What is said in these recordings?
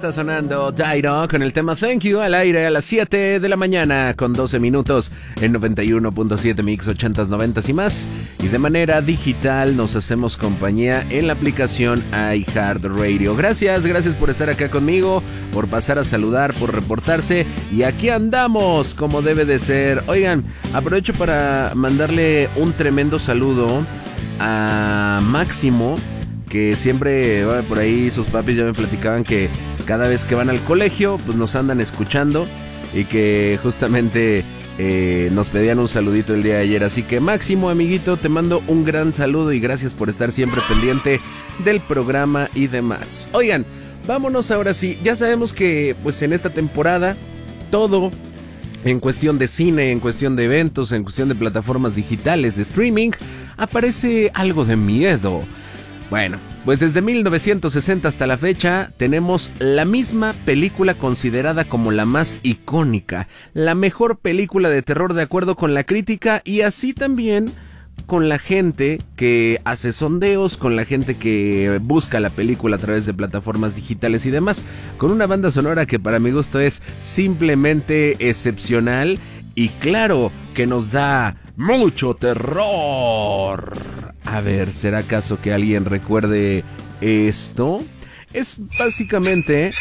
Está sonando Dido con el tema Thank You al aire a las 7 de la mañana con 12 minutos en 91.7 Mix 80s, 90s y más. Y de manera digital nos hacemos compañía en la aplicación iHeartRadio. Gracias por estar acá conmigo, por pasar a saludar, por reportarse. Y aquí andamos como debe de ser. Oigan, aprovecho para mandarle un tremendo saludo a Máximo, que siempre, bueno, por ahí sus papis ya me platicaban que cada vez que van al colegio pues nos andan escuchando y que justamente nos pedían un saludito el día de ayer. Así que Máximo, amiguito, te mando un gran saludo y gracias por estar siempre pendiente del programa y demás. Oigan, vámonos ahora sí. Ya sabemos que pues en esta temporada todo en cuestión de cine, en cuestión de eventos, en cuestión de plataformas digitales, de streaming, aparece algo de miedo. Bueno, pues desde 1960 hasta la fecha tenemos la misma película considerada como la más icónica, la mejor película de terror de acuerdo con la crítica y así también con la gente que hace sondeos, con la gente que busca la película a través de plataformas digitales y demás, con una banda sonora que para mi gusto es simplemente excepcional y claro que nos da mucho terror. A ver, ¿será acaso que alguien recuerde esto? Es básicamente...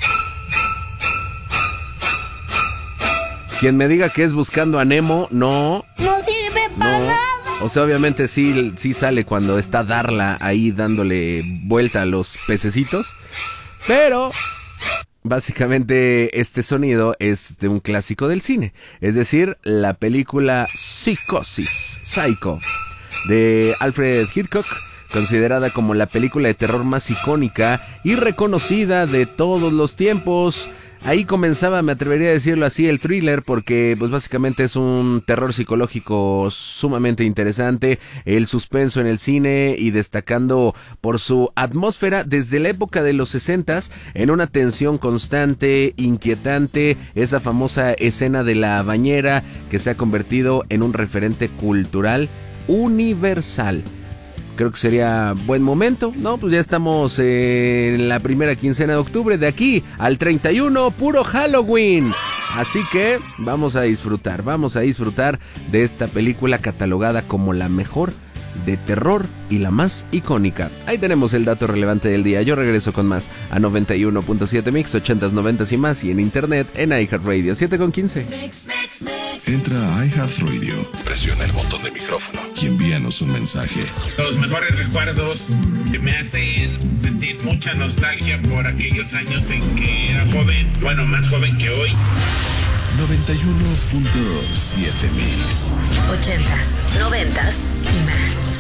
Quien me diga que es Buscando a Nemo, no. No sirve para nada. O sea, obviamente sí sale cuando está Darla ahí dándole vuelta a los pececitos. Pero... básicamente este sonido es de un clásico del cine, es decir, la película Psicosis, Psycho, de Alfred Hitchcock, considerada como la película de terror más icónica y reconocida de todos los tiempos. Ahí comenzaba, me atrevería a decirlo así, el thriller, porque pues básicamente es un terror psicológico sumamente interesante, el suspenso en el cine y destacando por su atmósfera desde la época de los 60s, en una tensión constante, inquietante, esa famosa escena de la bañera que se ha convertido en un referente cultural universal. Creo que sería buen momento, ¿no? Pues ya estamos en la primera quincena de octubre, de aquí al 31, puro Halloween. Así que vamos a disfrutar de esta película catalogada como la mejor de terror y la más icónica. Ahí tenemos el dato relevante del día. Yo regreso con más a 91.7 Mix, 80s, 90s y más, y en internet en iHeartRadio, 7:15. Entra a iHeartRadio, presiona el botón de micrófono y envíanos un mensaje. Los mejores recuerdos que me hacen sentir mucha nostalgia por aquellos años en que era joven, bueno, más joven que hoy. 91.7 Mix. 80s, 90s y más.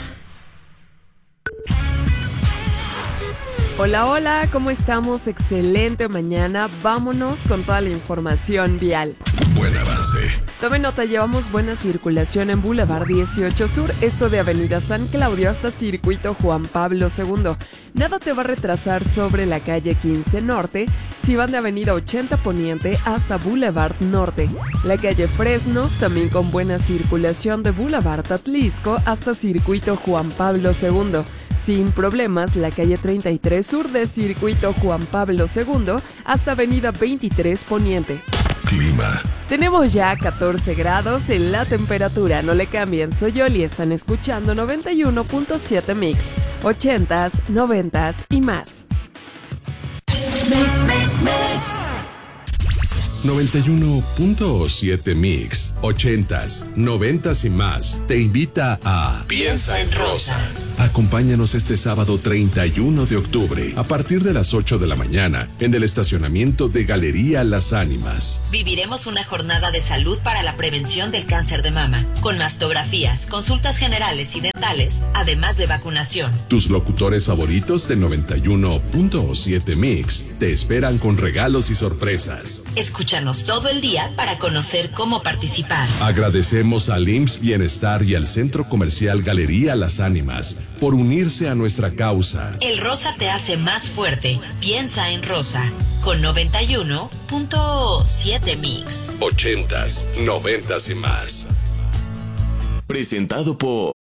Hola, hola, ¿cómo estamos? Excelente mañana. Vámonos con toda la información vial. Buen avance. Tomen nota, llevamos buena circulación en Boulevard 18 Sur, esto de Avenida San Claudio hasta Circuito Juan Pablo II. Nada te va a retrasar sobre la calle 15 Norte si van de Avenida 80 Poniente hasta Boulevard Norte. La calle Fresnos también con buena circulación de Boulevard Atlisco hasta Circuito Juan Pablo II. Sin problemas, la calle 33 Sur de Circuito Juan Pablo II hasta Avenida 23 Poniente. Clima. Tenemos ya 14 grados en la temperatura, no le cambien, soy Yoli, están escuchando 91.7 Mix, 80s, 90s y más. 91.7 Mix, 80s, 90s y más, te invita a Piensa en Rosa. Acompáñanos este sábado 31 de octubre, a partir de las 8 de la mañana, en el estacionamiento de Galería Las Ánimas. Viviremos una jornada de salud para la prevención del cáncer de mama, con mastografías, consultas generales y dentales, además de vacunación. Tus locutores favoritos de 91.7 Mix te esperan con regalos y sorpresas. Escúchanos todo el día para conocer cómo participar. Agradecemos al IMSS Bienestar y al Centro Comercial Galería Las Ánimas por unirse a nuestra causa. El rosa te hace más fuerte. Piensa en rosa. Con 91.7 Mix. 80s, 90s y más. Presentado por